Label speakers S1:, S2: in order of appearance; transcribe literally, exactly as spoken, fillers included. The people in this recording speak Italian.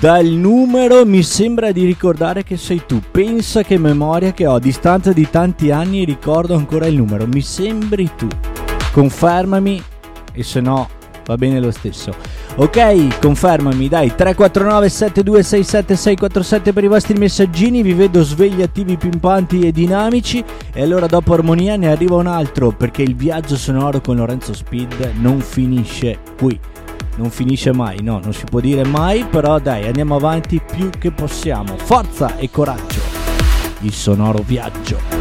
S1: dal numero mi sembra di ricordare che sei tu. Pensa che memoria che ho, a distanza di tanti anni ricordo ancora il numero. Mi sembri tu. Confermami, e se no va bene lo stesso. Ok, confermami, dai. Tre quattro nove sette due sei sette sei quattro sette per i vostri messaggini. Vi vedo svegli, attivi, pimpanti e dinamici. E allora dopo Armonia ne arriva un altro, perché il viaggio sonoro con Lorenzo Speed non finisce qui. Non finisce mai, no, non si può dire mai. Però dai, andiamo avanti più che possiamo. Forza e coraggio. Il sonoro viaggio.